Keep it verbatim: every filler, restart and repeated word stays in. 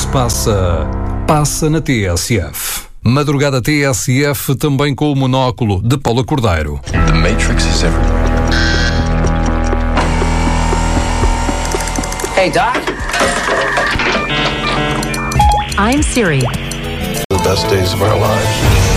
passa, passa na T S F. Madrugada T S F também com o monóculo de Paula Cordeiro. The Matrix is everywhere. Hey, Doc. I'm Siri. The best days of our lives.